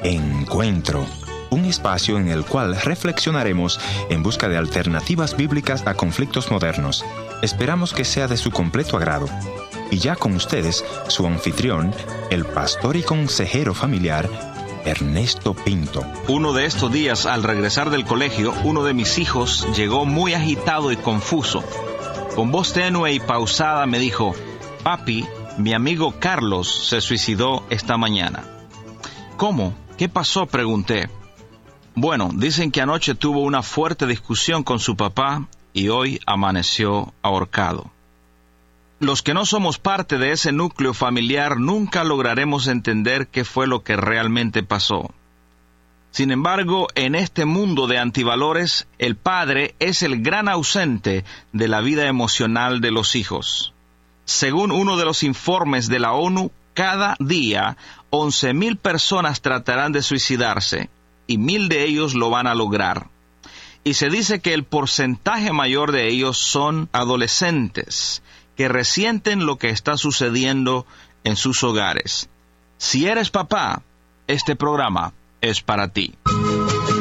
Encuentro, un espacio en el cual reflexionaremos en busca de alternativas bíblicas a conflictos modernos. Esperamos que sea de su completo agrado. Y ya con ustedes, su anfitrión, el pastor y consejero familiar, Ernesto Pinto. Uno de estos días, al regresar del colegio, uno de mis hijos llegó muy agitado y confuso. Con voz tenue y pausada me dijo: «Papi, mi amigo Carlos se suicidó esta mañana». «¿Cómo? ¿Qué pasó?», pregunté. «Bueno, dicen que anoche tuvo una fuerte discusión con su papá y hoy amaneció ahorcado». Los que no somos parte de ese núcleo familiar nunca lograremos entender qué fue lo que realmente pasó. Sin embargo, en este mundo de antivalores, el padre es el gran ausente de la vida emocional de los hijos. Según uno de los informes de la ONU, cada día 11,000 personas tratarán de suicidarse y 1,000 de ellos lo van a lograr. Y se dice que el porcentaje mayor de ellos son adolescentes que resienten lo que está sucediendo en sus hogares. Si eres papá, este programa es para ti.